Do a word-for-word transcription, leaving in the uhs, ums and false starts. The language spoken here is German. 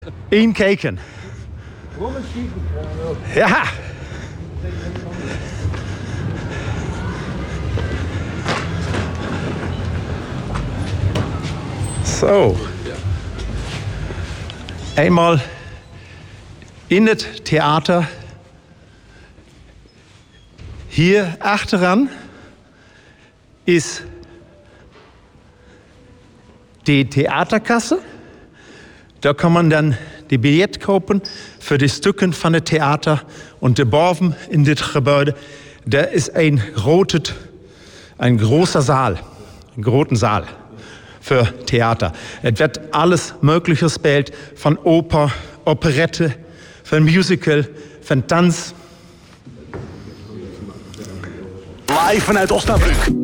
Eén kijken. Ja. Zo. Eenmaal in het theater. Hier achteraan is die Theaterkasse. Da kann man dann die Billett kopen für die Stücken von het Theater. Und boven in dit Gebäude, da ist ein rotes, ein großer Saal, ein großen Saal für Theater. Es wird alles Mögliche gespielt, von Oper, Operette, von Musical, von Tanz. Live vanuit Osnabrück.